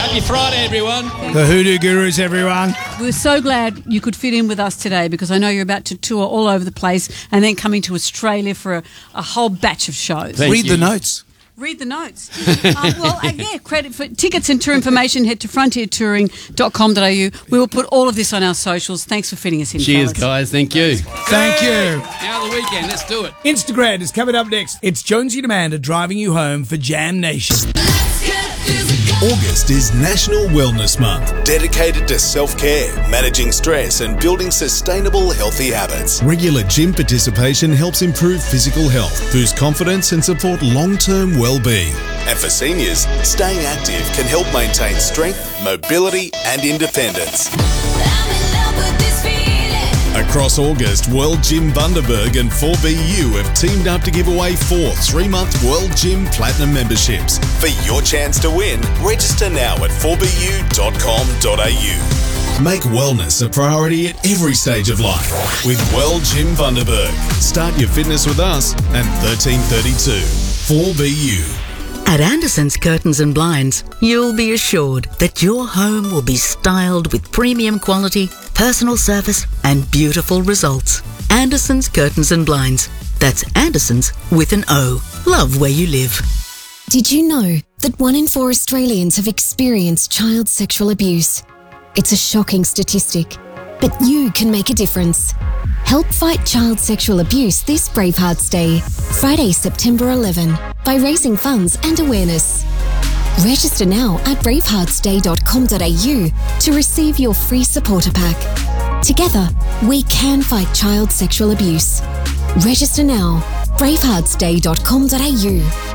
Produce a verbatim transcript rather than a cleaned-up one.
Happy Friday, everyone. The Hoodoo Gurus, everyone. We're so glad you could fit in with us today because I know you're about to tour all over the place and then coming to Australia for a, a whole batch of shows. Thank Read you. the notes. Read the notes. um, well, uh, yeah, credit for tickets and tour information. Head to frontier touring dot com dot a u. We will put all of this on our socials. Thanks for fitting us in, Cheers, fellas. guys. Thank you. Thank you. Now the weekend. Let's do it. Instagram is coming up next. It's Jonesy and Amanda driving you home for Jam Nation. August is National Wellness Month, dedicated to self-care, managing stress and building sustainable, healthy habits. Regular gym participation helps improve physical health, boost confidence and support long-term well-being. And for seniors, staying active can help maintain strength, mobility and independence. Across August, World Gym Bundaberg and four B U have teamed up to give away four three-month World Gym Platinum memberships. For your chance to win, register now at four b u dot com dot a u. Make wellness a priority at every stage of life with World Gym Bundaberg. Start your fitness with us at thirteen thirty-two. four B U. At Anderson's Curtains and Blinds, you'll be assured that your home will be styled with premium quality, personal service and beautiful results. Anderson's Curtains and Blinds. That's Anderson's with an O. Love where you live. Did you know that one in four Australians have experienced child sexual abuse? It's a shocking statistic, but you can make a difference. Help fight child sexual abuse this Bravehearts Day, Friday, September eleventh, by raising funds and awareness. Register now at bravehearts day dot com dot a u to receive your free supporter pack. Together, we can fight child sexual abuse. Register now, bravehearts day dot com dot a u.